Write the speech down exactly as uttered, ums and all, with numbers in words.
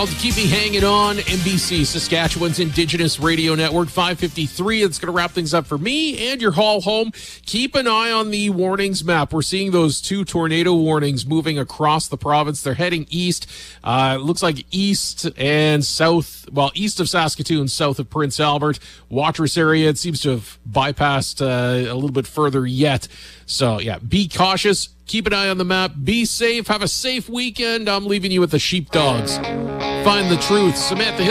while to keep me hanging on. N B C, Saskatchewan's Indigenous Radio Network, five fifty-three. It's going to wrap things up for me and your haul home. Keep an eye on the warnings map. We're seeing those two tornado warnings moving across the province. They're heading east. Uh, it looks like east and south, well, east of Saskatoon, south of Prince Albert. Watrous area, it seems to have bypassed uh, a little bit further yet. So, yeah, be cautious. Keep an eye on the map. Be safe. Have a safe weekend. I'm leaving you with the sheepdogs. Find the truth. Samantha Hill.